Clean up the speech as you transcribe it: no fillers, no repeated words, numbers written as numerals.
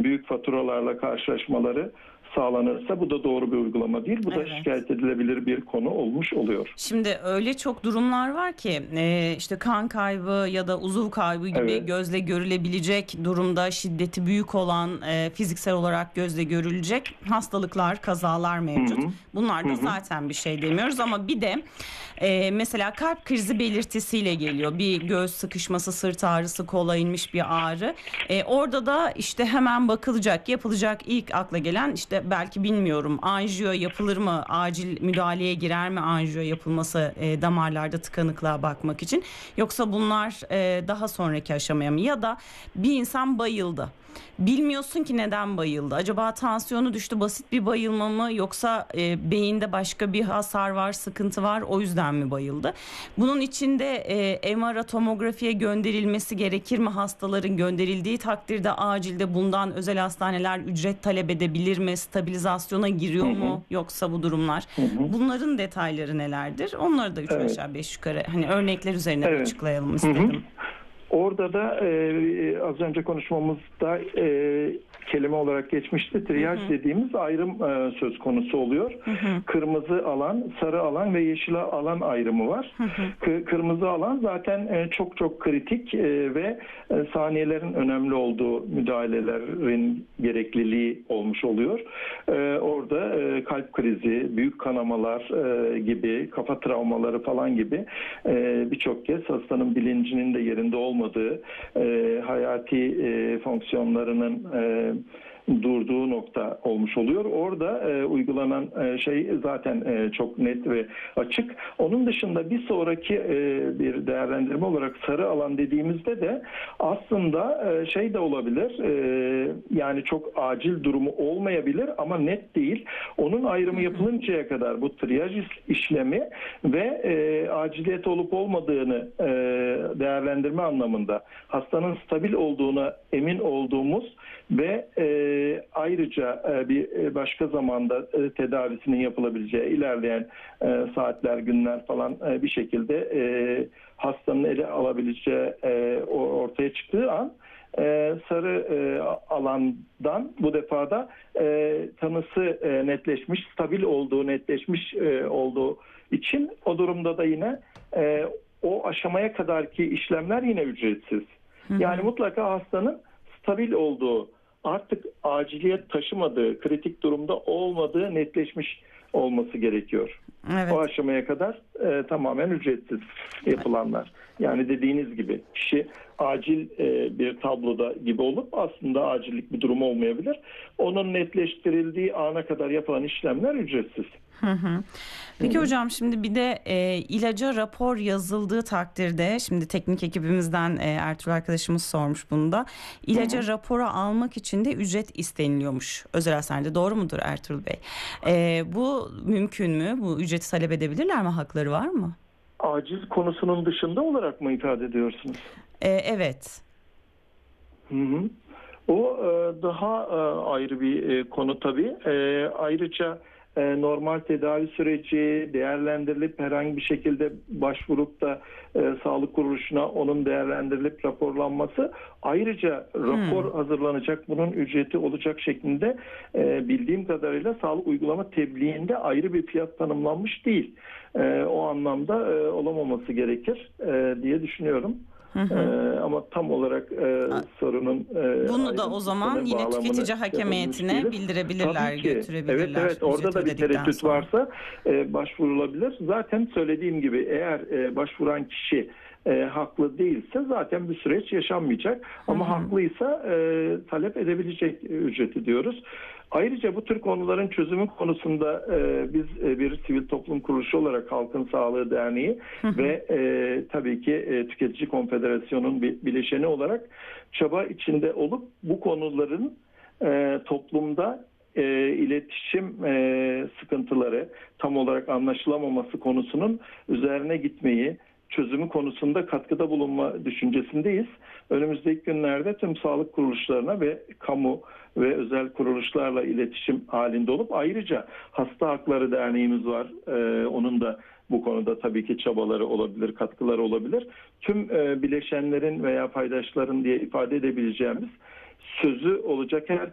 büyük faturalarla karşılaşmaları sağlanırsa bu da doğru bir uygulama değil. Bu da şikayet edilebilir bir konu olmuş oluyor. Şimdi öyle çok durumlar var ki işte kan kaybı ya da uzuv kaybı gibi gözle görülebilecek durumda şiddeti büyük olan fiziksel olarak gözle görülecek hastalıklar, kazalar mevcut. Bunlar da zaten bir şey demiyoruz ama bir de mesela kalp krizi belirtisiyle geliyor. Bir göğüs sıkışması, sırt ağrısı, kola inmiş bir ağrı. Orada da işte hemen bakılacak, yapılacak ilk akla gelen işte belki bilmiyorum anjiyo yapılır mı? Acil müdahaleye girer mi anjiyo yapılması damarlarda tıkanıklığa bakmak için? Yoksa bunlar daha sonraki aşamaya mı? Ya da bir insan bayıldı. Bilmiyorsun ki neden bayıldı. Acaba tansiyonu düştü, basit bir bayılma mı yoksa beyinde başka bir hasar var, sıkıntı var o yüzden mi bayıldı? Bunun içinde MR tomografiye gönderilmesi gerekir mi? Hastaların gönderildiği takdirde acilde bundan özel hastaneler ücret talep edebilir mi? Stabilizasyona giriyor mu yoksa bu durumlar? Bunların detayları nelerdir? Onları da 3 aşağı 5 yukarı hani örnekler üzerinden açıklayalım istedim. Orada da az önce konuşmamızda kelime olarak geçmişti. Triyaj dediğimiz ayrım söz konusu oluyor. Kırmızı alan, sarı alan ve yeşil alan ayrımı var. Kırmızı alan zaten çok çok kritik ve saniyelerin önemli olduğu müdahalelerin gerekliliği olmuş oluyor. Orada kalp krizi, büyük kanamalar gibi, kafa travmaları falan gibi birçok kez hastanın bilincinin de yerinde olmadığı, hayati fonksiyonlarının durduğu nokta olmuş oluyor. Orada uygulanan şey zaten çok net ve açık. Onun dışında bir sonraki bir değerlendirme olarak sarı alan dediğimizde de aslında şey de olabilir. Yani çok acil durumu olmayabilir ama net değil. Onun ayrımı yapılıncaya kadar bu triyaj işlemi ve aciliyet olup olmadığını değerlendirme anlamında hastanın stabil olduğuna emin olduğumuz ve ayrıca bir başka zamanda tedavisinin yapılabileceği ilerleyen saatler, günler falan bir şekilde hastanın ele alabileceği ortaya çıktığı an sarı alandan bu defada tanısı netleşmiş, stabil olduğu netleşmiş olduğu için o durumda da yine o aşamaya kadarki işlemler yine ücretsiz. Yani mutlaka hastanın stabil olduğu, artık aciliyet taşımadığı, kritik durumda olmadığı netleşmiş olması gerekiyor. O aşamaya kadar tamamen ücretsiz yapılanlar. Yani dediğiniz gibi kişi acil bir tabloda gibi olup aslında acillik bir durum olmayabilir. Onun netleştirildiği ana kadar yapılan işlemler ücretsiz. Peki hocam şimdi bir de ilaca rapor yazıldığı takdirde şimdi teknik ekibimizden Ertuğrul arkadaşımız sormuş bunu da. İlaca raporu almak için de ücret isteniliyormuş özel hastanede. Doğru mudur Ertuğrul Bey? Bu mümkün mü? Bu ücreti talep edebilirler mi? Hakları var mı? Acil konusunun dışında olarak mı ifade ediyorsunuz? Evet. O daha ayrı bir konu tabii. Ayrıca normal tedavi süreci değerlendirilip herhangi bir şekilde başvurup da sağlık kuruluşuna onun değerlendirilip raporlanması, ayrıca rapor hazırlanacak, bunun ücreti olacak şeklinde bildiğim kadarıyla sağlık uygulama tebliğinde ayrı bir fiyat tanımlanmış değil. O anlamda olamaması gerekir diye düşünüyorum. Ama tam olarak sorunun bunu da o zaman yine tüketici hakem heyetine bildirebilirler, götürebilirler. Evet, orada da bir tereddüt varsa başvurulabilir. Zaten söylediğim gibi eğer başvuran kişi haklı değilse zaten bir süreç yaşanmayacak. Ama haklıysa talep edebilecek ücreti diyoruz. Ayrıca bu tür konuların çözümü konusunda biz bir sivil toplum kuruluşu olarak Halkın Sağlığı Derneği ve tabii ki Tüketici Konfederasyonu'nun bileşeni olarak çaba içinde olup bu konuların toplumda iletişim sıkıntıları, tam olarak anlaşılamaması konusunun üzerine gitmeyi, çözümü konusunda katkıda bulunma düşüncesindeyiz. Önümüzdeki günlerde tüm sağlık kuruluşlarına ve kamu ve özel kuruluşlarla iletişim halinde olup ayrıca Hasta Hakları Derneğimiz var. Onun da bu konuda tabii ki çabaları olabilir, katkıları olabilir. Tüm bileşenlerin veya paydaşların diye ifade edebileceğimiz sözü olacak her